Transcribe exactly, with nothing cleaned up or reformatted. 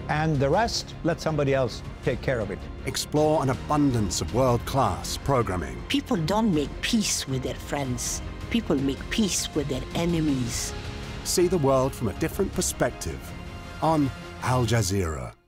And the rest, let somebody else take care of it. Explore an abundance of world-class programming. People don't make peace with their friends. People make peace with their enemies. See the world from a different perspective on Al Jazeera.